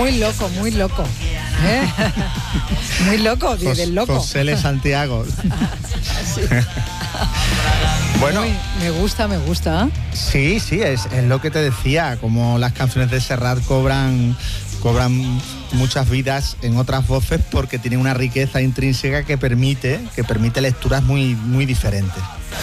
Muy loco, muy loco. Muy loco, del loco. José L. Santiago. Sí. Bueno, uy, me gusta. Sí, es lo que te decía, como las canciones de Serrat cobran muchas vidas en otras voces porque tienen una riqueza intrínseca que permite lecturas muy, muy diferentes.